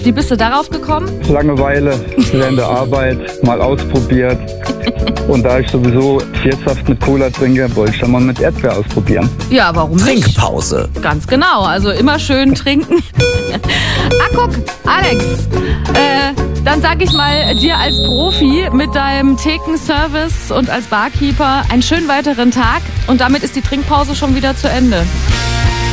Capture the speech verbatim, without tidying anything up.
Wie bist du darauf gekommen? Langeweile, während der Arbeit, mal ausprobiert. Und da ich sowieso Tiersaft mit Cola trinke, wollte ich dann mal mit Erdbeer ausprobieren. Ja, warum nicht? Trinkpause. Ganz genau, also immer schön trinken. Ah, guck, Alex, äh, dann sag ich mal dir als Profi mit deinem Thekenservice und als Barkeeper einen schönen weiteren Tag. Und damit ist die Trinkpause schon wieder zu Ende.